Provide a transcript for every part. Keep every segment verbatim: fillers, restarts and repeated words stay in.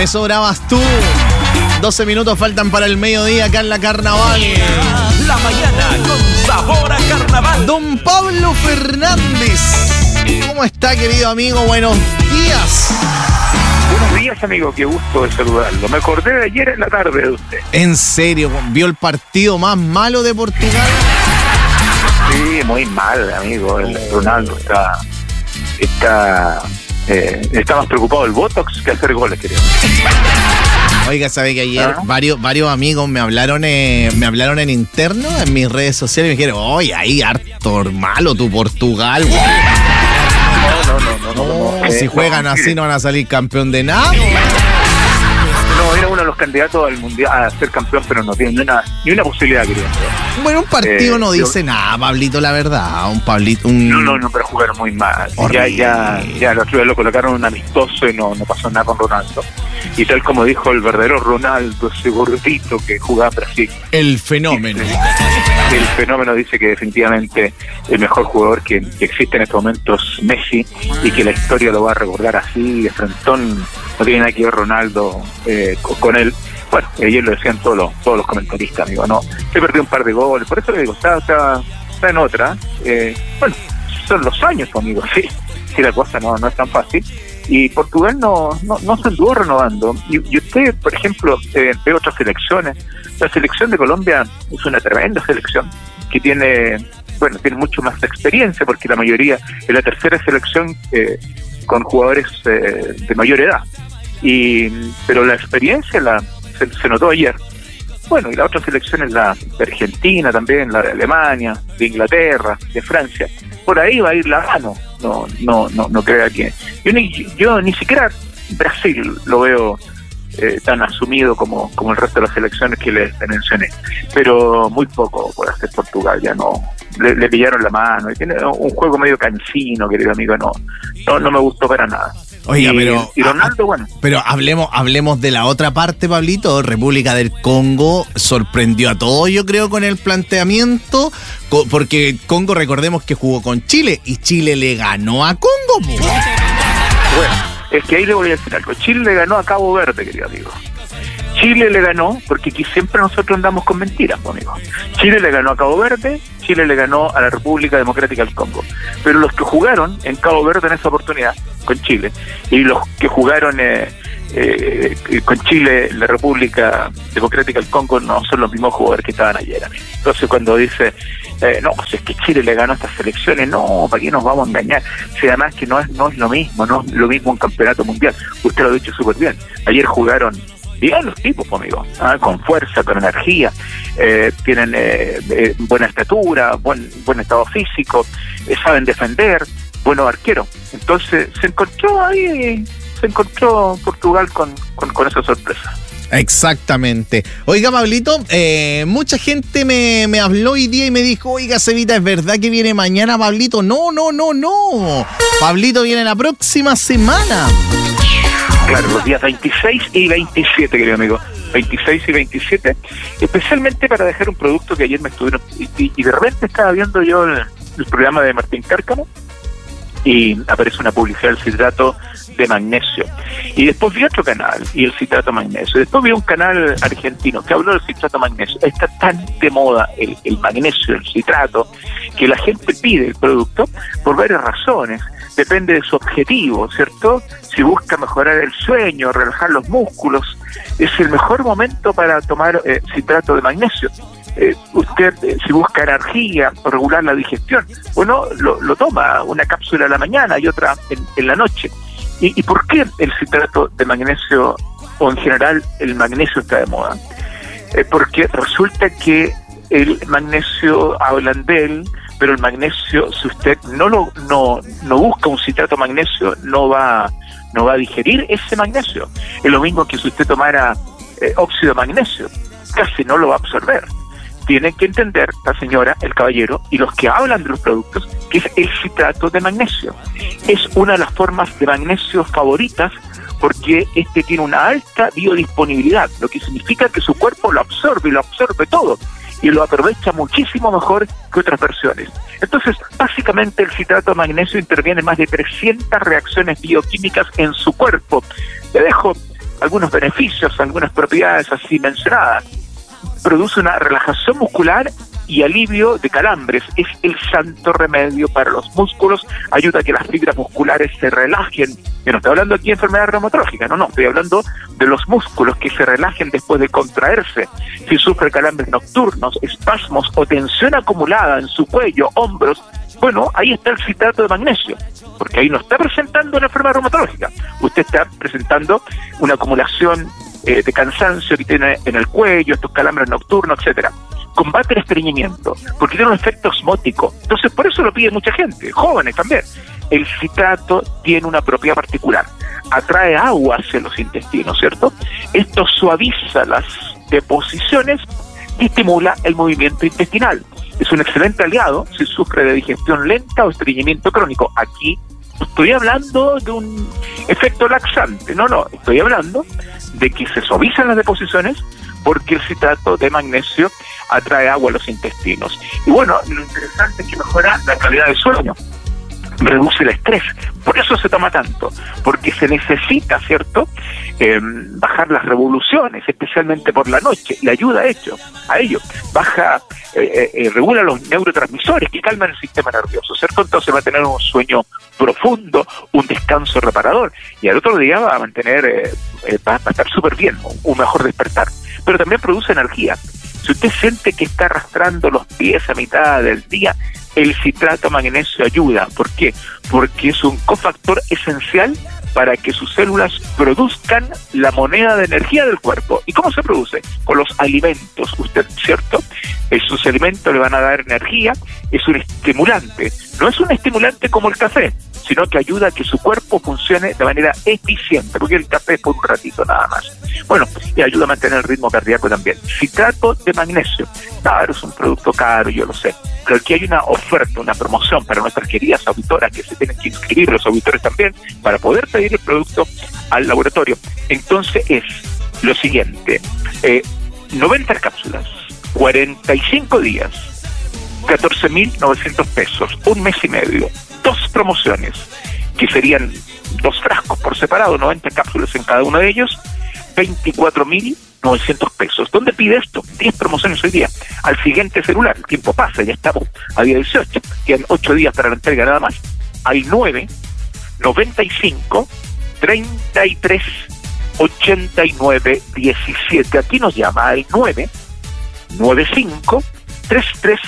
Me sobrabas tú. doce minutos faltan para el mediodía acá en la Carnaval. La mañana con sabor a carnaval. Don Pablo Fernández. ¿Cómo está, querido amigo? Buenos días. Buenos días, amigo. Qué gusto de saludarlo. Me acordé de ayer en la tarde de usted. ¿En serio? ¿Vio el partido más malo de Portugal? Sí, muy mal, amigo. El Ronaldo está... Está... Eh, está más preocupado del Botox que hacer goles, querido. Oiga, ¿sabe que ayer ¿Ah? varios, varios amigos me hablaron, eh, me hablaron en interno, en mis redes sociales, y me dijeron, oye, ahí harto malo tu Portugal, güey. No, no, no, no. no, no, no. Si Eh, juegan no, así mire, no van a salir campeón de nada. No, era uno de los candidatos al mundial a ser campeón, pero no tiene ni una, ni una posibilidad, querido. Bueno, un partido Eh, no yo- dice nada, Pablito, la verdad. Un Pablito, un... No, no, no, pero jugaron muy mal. Ya, Horrible. ya, ya los otro lo colocaron un amistoso y no, no pasó nada con Ronaldo. Y tal como dijo el verdadero Ronaldo, ese gordito que jugaba en Brasil. El fenómeno. El fenómeno dice que definitivamente el mejor jugador que, que existe en estos momentos es Messi, y que la historia lo va a recordar así, de frentón. No tiene nada que ver Ronaldo eh, con, con él. Bueno, ayer lo decían todos los, todos los comentaristas, amigo, no, se perdió un par de goles, por eso le digo, está, está, está en otra. Eh, bueno, son los años, amigo, sí, sí, la cosa no, no es tan fácil. Y Portugal no, no, no se anduvo renovando. Y, y usted, por ejemplo, eh, ve otras selecciones. La selección de Colombia es una tremenda selección que tiene, bueno, tiene mucho más experiencia, porque la mayoría es la tercera selección eh, con jugadores eh, de mayor edad. Y pero la experiencia la se, se notó ayer. Bueno, y la otra selección es la de Argentina también, la de Alemania, de Inglaterra, de Francia. Por ahí va a ir la mano. No, no, no, no crea que... Yo ni, yo ni siquiera Brasil lo veo eh, tan asumido como, como el resto de las selecciones que le, le mencioné. Pero muy poco por hacer Portugal, ya no... Le, le pillaron la mano. Y tiene un juego medio cansino, querido amigo, no, no, no me gustó para nada. Oiga, y, pero... Y Ronaldo, bueno... Pero hablemos, hablemos de la otra parte, Pablito. República del Congo sorprendió a todos, yo creo, con el planteamiento, co- porque Congo, recordemos que jugó con Chile y Chile le ganó a Congo. Po. Bueno, es que ahí le voy a decir algo. Chile le ganó a Cabo Verde, querido amigo. Chile le ganó, porque aquí siempre nosotros andamos con mentiras, pues, amigo. Chile le ganó a Cabo Verde, Chile le ganó a la República Democrática del Congo. Pero los que jugaron en Cabo Verde en esa oportunidad, con Chile, y los que jugaron eh, eh, con Chile, la República Democrática del Congo, no son los mismos jugadores que estaban ayer, amigo. Entonces cuando dice... Eh, no, pues es que Chile le ganó a estas selecciones, no, ¿para qué nos vamos a engañar? Si además que no es, no es lo mismo, no es lo mismo un campeonato mundial. Usted lo ha dicho súper bien. Ayer jugaron bien los tipos, amigo, ¿ah? Con fuerza, con energía, eh, tienen eh, eh, buena estatura, buen, buen estado físico, eh, saben defender, buenos arqueros. Entonces se encontró ahí, se encontró Portugal con, con, con esa sorpresa. Exactamente. Oiga, Pablito, eh, mucha gente me, me habló hoy día y me dijo, oiga, Cevita, ¿es verdad que viene mañana, Pablito? No, no, no, no. Pablito viene la próxima semana. Claro, los días veintiséis y veintisiete, querido amigo. veintiséis y veintisiete, especialmente para dejar un producto que ayer me estuvieron... Y, y, y de repente estaba viendo yo el, el programa de Martín Cárcamo y aparece una publicidad del citrato de magnesio. Y después vi otro canal y el citrato magnesio. Después vi un canal argentino que habló del citrato magnesio. Está tan de moda el, el magnesio, el citrato, que la gente pide el producto por varias razones. Depende de su objetivo, ¿cierto? Si busca mejorar el sueño, relajar los músculos, es el mejor momento para tomar eh, citrato de magnesio. Eh, usted, eh, si busca energía o regular la digestión, bueno, lo, lo toma una cápsula a la mañana y otra en, en la noche. ¿Y, ¿Y por qué el citrato de magnesio, o en general el magnesio, está de moda? Eh, porque resulta que el magnesio, hablan de él, pero el magnesio, si usted no lo no, no busca un citrato de magnesio, no va, no va a digerir ese magnesio. Es lo mismo que si usted tomara eh, óxido de magnesio, casi no lo va a absorber. Tienen que entender la señora, el caballero y los que hablan de los productos que es el citrato de magnesio. Es una de las formas de magnesio favoritas porque este tiene una alta biodisponibilidad, lo que significa que su cuerpo lo absorbe y lo absorbe todo y lo aprovecha muchísimo mejor que otras versiones. Entonces, básicamente el citrato de magnesio interviene en más de trescientas reacciones bioquímicas en su cuerpo. Le dejo algunos beneficios, algunas propiedades así mencionadas. Produce una relajación muscular y alivio de calambres. Es el santo remedio para los músculos, ayuda a que las fibras musculares se relajen. Yo no estoy hablando aquí de enfermedad reumatológica, no, no, estoy hablando de los músculos que se relajen después de contraerse. Si sufre calambres nocturnos, espasmos o tensión acumulada en su cuello, hombros, bueno, ahí está el citrato de magnesio, porque ahí no está presentando una enfermedad reumatológica, usted está presentando una acumulación eh, de cansancio que tiene en el cuello, estos calambres nocturnos, etcétera. Combate el estreñimiento, porque tiene un efecto osmótico, entonces por eso lo pide mucha gente, jóvenes también. El citrato tiene una propiedad particular, atrae agua hacia los intestinos, ¿cierto? Esto suaviza las deposiciones y estimula el movimiento intestinal. Es un excelente aliado si sufre de digestión lenta o estreñimiento crónico. Aquí no estoy hablando de un efecto laxante, no, no, estoy hablando de que se suavizan las deposiciones porque el citrato de magnesio atrae agua a los intestinos. Y bueno, lo interesante es que mejora la calidad del sueño, reduce el estrés, por eso se toma tanto, porque se necesita, ¿cierto?, eh, bajar las revoluciones, especialmente por la noche, le ayuda a ello, a ello, baja, eh, eh, regula los neurotransmisores que calman el sistema nervioso, ¿cierto? Entonces va a tener un sueño profundo, un descanso reparador, y al otro día va a mantener, eh, eh, va, va a estar súper bien, un, un mejor despertar, pero también produce energía. Si usted siente que está arrastrando los pies a mitad del día, el citrato magnesio ayuda. ¿Por qué? Porque es un cofactor esencial para que sus células produzcan la moneda de energía del cuerpo. ¿Y cómo se produce? Con los alimentos. Usted, ¿cierto? Esos alimentos le van a dar energía, es un estimulante. No es un estimulante como el café, sino que ayuda a que su cuerpo funcione de manera eficiente, porque el café es por un ratito nada más. Bueno, y ayuda a mantener el ritmo cardíaco también. Citrato de magnesio. Claro, es un producto caro, yo lo sé, pero aquí hay una oferta, una promoción para nuestras queridas auditoras que se tienen que inscribir, los auditores también, para poder pedir el producto al laboratorio. Entonces es lo siguiente, eh, noventa cápsulas, cuarenta y cinco días, catorce mil novecientos pesos, un mes y medio, dos promociones, que serían dos frascos por separado, noventa cápsulas en cada uno de ellos, veinticuatro mil novecientos pesos. ¿Dónde pide esto? diez promociones hoy día. Al siguiente celular, el tiempo pasa, ya estamos a día dieciocho, quedan ocho días para la entrega nada más. Al nueve, noventa y cinco, treinta y tres, ochenta y nueve, diecisiete. Aquí nos llama al nueve, noventa y cinco, treinta y tres,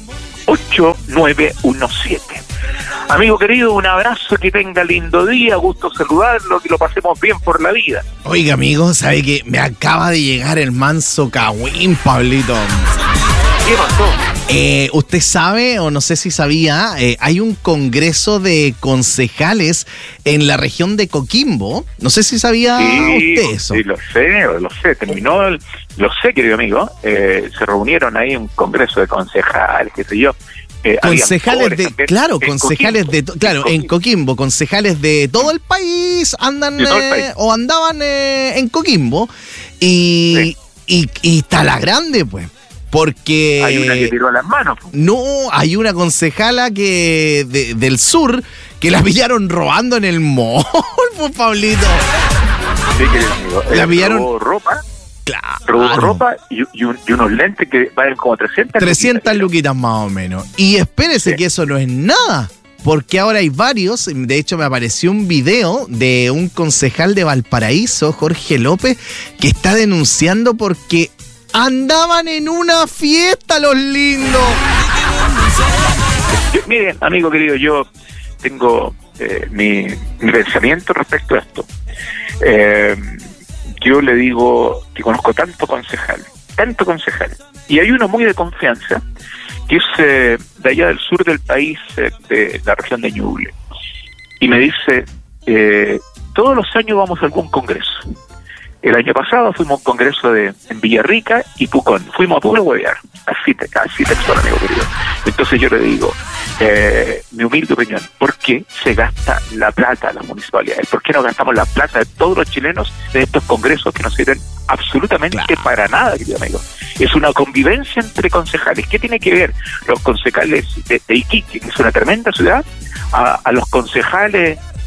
ocho nueve uno siete. Amigo querido, un abrazo, que tenga lindo día, gusto saludarlo, que lo pasemos bien por la vida. Oiga, amigo, ¿sabe que me acaba de llegar el manso cagüín, Pablito? ¿Qué pasó? Eh, usted sabe, o no sé si sabía, eh, hay un congreso de concejales en la región de Coquimbo. No sé si sabía sí, usted eso. Sí, lo sé, lo sé, terminó, el, lo sé, querido amigo. Eh, se reunieron ahí un congreso de concejales, qué sé yo. Eh, concejales de, también, claro, concejales Coquimbo, de, claro, en Coquimbo. en Coquimbo, concejales de todo el país andan todo el eh, país. o andaban eh, en Coquimbo y, sí. y, y está la grande, pues. Porque hay una que tiró las manos. No, hay una concejala que de, del sur que la pillaron robando en el mall, pues, Pablito. Sí, querido amigo. La pillaron. Robó ropa. Claro. Robó ropa y, y, un, y unos lentes que valen como trescientas. trescientas luquitas más o menos. Y espérese sí. que eso no es nada. Porque ahora hay varios, de hecho me apareció un video de un concejal de Valparaíso, Jorge López, que está denunciando porque andaban en una fiesta los lindos. Yo, miren, amigo querido, yo tengo eh, mi, mi pensamiento respecto a esto. Eh, yo le digo que conozco tanto concejal, tanto concejal, y hay uno muy de confianza, que es eh, de allá del sur del país, eh, de la región de Ñuble, y me dice, eh, todos los años vamos a algún congreso. El año pasado fuimos a un congreso de, en Villarrica y Pucón. Fuimos a puro huevear. Así, te, así textual, amigo querido. Entonces yo le digo, eh, mi humilde opinión, ¿por qué se gasta la plata de las municipalidades? ¿Por qué no gastamos la plata de todos los chilenos de estos congresos que no sirven absolutamente claro. para nada, querido amigo? Es una convivencia entre concejales. ¿Qué tiene que ver los concejales de, de Iquique, que es una tremenda ciudad, a, a los concejales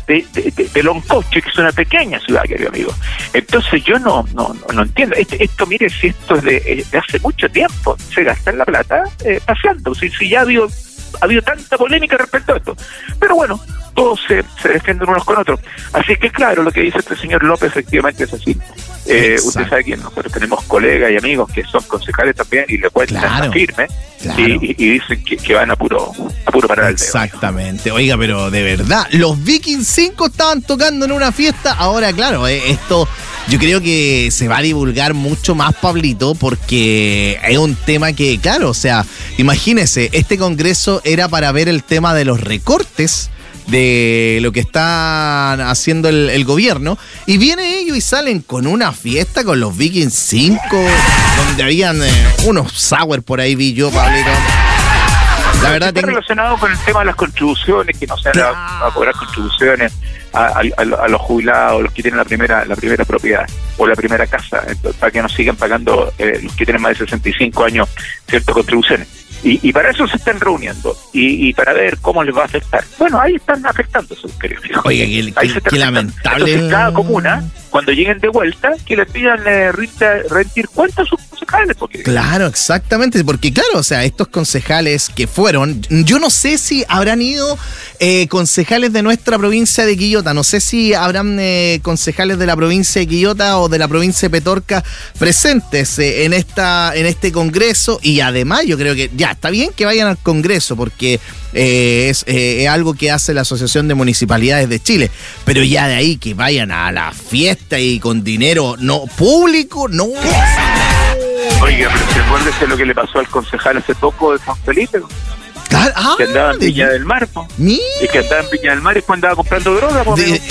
de, de, de, de Loncoche, que es una pequeña ciudad, querido amigo. Entonces yo no no no, no entiendo. Esto, esto, mire, si esto es de, de hace mucho tiempo, se gasta en la plata eh, paseando. Si, si ya ha habido, ha habido tanta polémica respecto a esto. Pero bueno, todos se, se defienden unos con otros. Así que claro, lo que dice este señor López efectivamente es así. Eh, usted sabe que nosotros tenemos colegas y amigos que son concejales también y le cuentan claro, firme claro. y, y, y dicen que, que van a puro, a puro parar el dedo. Exactamente. Oiga, pero de verdad, los Vikings cinco estaban tocando en una fiesta. Ahora, claro, eh, esto yo creo que se va a divulgar mucho más, Pablito, porque es un tema que, claro, o sea, imagínese, este congreso era para ver el tema de los recortes de lo que están haciendo el, el gobierno, y viene ellos y salen con una fiesta con los Vikings cinco, donde habían eh, unos sour por ahí, vi yo, Pablito. La verdad está tengo... relacionado con el tema de las contribuciones, que no se van a, a cobrar contribuciones a, a, a los jubilados, los que tienen la primera la primera propiedad o la primera casa, entonces, para que no sigan pagando eh, los que tienen más de sesenta y cinco años ciertas contribuciones. Y, y para eso se están reuniendo y, y para ver cómo les va a afectar. Bueno, ahí están afectándose, querido amigo. Oiga, qué, ahí qué, se qué lamentable. Entonces, cada comuna, cuando lleguen de vuelta, que les pidan eh, rendir cuentas a sus concejales. Porque... Claro, exactamente, porque claro, o sea, estos concejales que fueron, yo no sé si habrán ido eh, concejales de nuestra provincia de Quillota, no sé si habrán eh, concejales de la provincia de Quillota o de la provincia de Petorca presentes eh, en esta en este congreso, y además yo creo que ya está bien que vayan al congreso porque eh, es, eh, es algo que hace la Asociación de Municipalidades de Chile, pero ya de ahí que vayan a la fiesta y con dinero no público, no. Oiga, pero recuérdese lo que le pasó al concejal hace poco de San Felipe, Claro, ah, que andaba en Viña del Mar, po. Mi... y que andaba en Viña del Mar y después andaba comprando droga, po, de...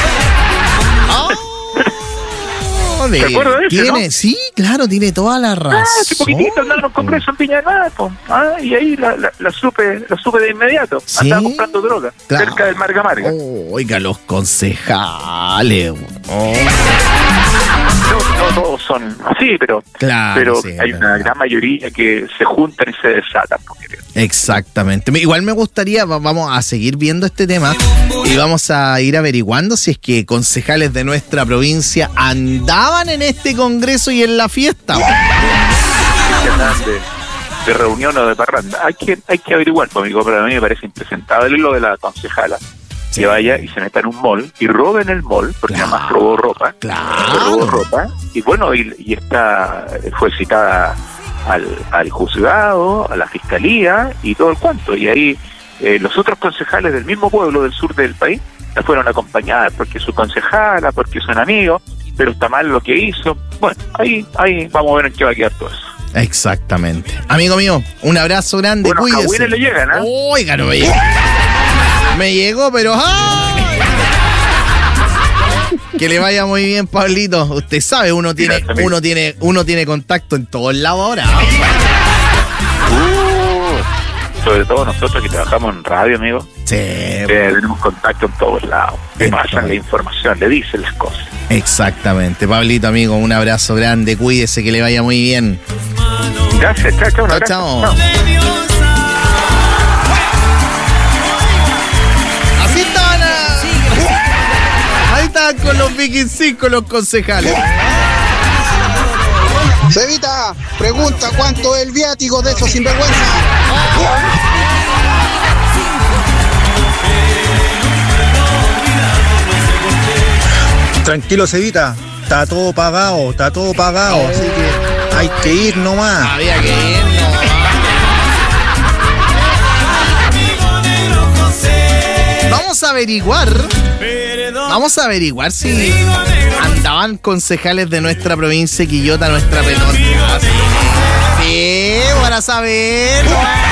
oh, de... ¿Te acuerdas de eso, tiene, no? Sí, claro, tiene toda la razón. Ah, hace poquitito andaba en un congreso en Viña del Mar, po. Ah, y ahí la, la, la supe la supe de inmediato. ¿Sí? Andaba comprando droga, Claro. cerca del Marga Marga. Oh, oiga, los concejales. Oh. No, no todos son así, pero, Claro, pero sí, hay claro. una gran mayoría que se juntan y se desatan. Porque... Exactamente. Igual me gustaría, vamos a seguir viendo este tema y vamos a ir averiguando si es que concejales de nuestra provincia andaban en este congreso y en la fiesta. que andan de, de reunión o de parranda. Hay que, hay que averiguar, pues, amigo, pero a mí me parece impresentable lo de la concejala. Sí. Que vaya y se meta en un mall y roben el mall, porque claro, además robó ropa. Claro. Robó ropa. Y bueno, y, y esta fue citada al, al juzgado, a la fiscalía y todo el cuento. Y ahí eh, los otros concejales del mismo pueblo del sur del país la fueron a acompañar porque su concejala, porque son amigos, pero está mal lo que hizo. Bueno, ahí, ahí vamos a ver en qué va a quedar todo eso. Exactamente. Amigo mío, un abrazo grande, bueno, cuídese. A le llegan, ¿eh? Oiga, no me llegó. Me llegó, pero ¡ay! Que le vaya muy bien, Pablito. Usted sabe, uno tiene, Gracias, uno tiene, uno tiene contacto en todos lados ahora. Uh, sobre todo nosotros que trabajamos en radio, amigo. Sí. Eh, tenemos contacto en todos lados. Le pasan la información, le dicen las cosas. Exactamente. Pablito, amigo, un abrazo grande. Cuídese, que le vaya muy bien. Gracias, chao, chao. Chao, chao. chao. Así estaban. Ahí estaban con los Vikings cinco, los concejales. Cevita, pregunta cuánto es el viático de esos sinvergüenza. Tranquilo, Cevita, está todo pagado, está todo pagado, eh, así que hay que ir nomás. Había que ir nomás. Vamos a averiguar, vamos a averiguar si andaban concejales de nuestra provincia de Quillota, nuestra Petorca. Sí, para saber.